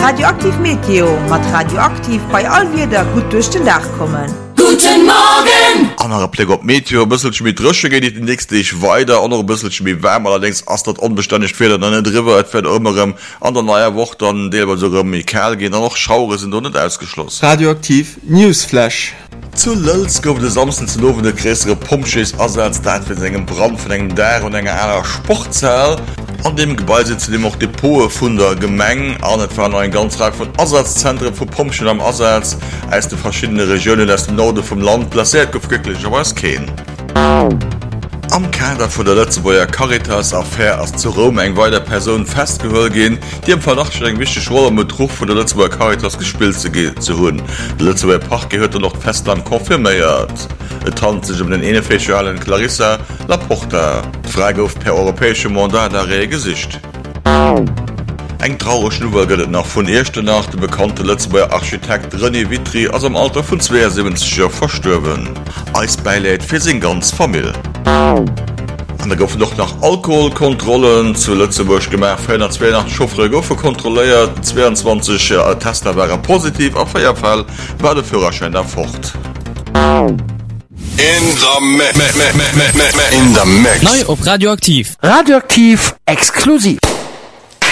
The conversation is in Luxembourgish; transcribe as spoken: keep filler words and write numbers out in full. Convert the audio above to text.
Radioaktiv Meteo mat radioaktiv bei all wieder gut durch den Dach kommen. Guten Morgen! Andere Blick op Meteo, bisschen mit Rösche geht die nächste ich weiter, andere bisschen mit wärmer, allerdings as dat unbeständig fehlt dann drüber, et fährt immer an der neue Woche dann der so Michael gehen, noch Schaure sind noch nicht ausgeschlossen. Radioaktiv Newsflash. Zu Lölz gouf de samsten zu lowen de gräsere Pumpsches as dat fir engem Brand vun engem der und enger einer Sportzahl. An dem Gebäude zu dem auch Depote vun der Gemeng an net war ein ganz Reihe von Ersatzzentren vu Pumpschen am Ersatz als de verschiedene Regionen aus dem Norde vom Land plaiert goufglücklich aber es kein. Am Kader vu der Lützeburger Caritas Affaire as zu Rom eng weiter Person festgehör gehen, die am Verdacht eng wichtig Rolle mit Druck von der Lützeburger Caritas gespielt zu, zu hun. Der Lützeburger Pach gehörte noch Festland konfirmiert. Es handelt sich um den inoffiziellen Clarissa Laporta. Frage auf per europäische Mandat der Gesicht. Eng traurige Schnurr gëtt nach vun erste nach de bekannte Lützeburger Architekt René Vitry aus am Alter vun zweiundsiebzig Jahren verstorben. Eis beiläit fir sin ganz Familie. An der gouf noch nach Alkoholkontrollen zu Lützeburg gemacht vierhundertzweiundachtzig Chauffeure goufe kontrolliert, zweiundzwanzig äh, Tester waren positiv, auf jeden Fall war der Führerschein da fort. In the me me me me me me in the mix. Neu auf Radioaktiv. Radioaktiv exklusiv.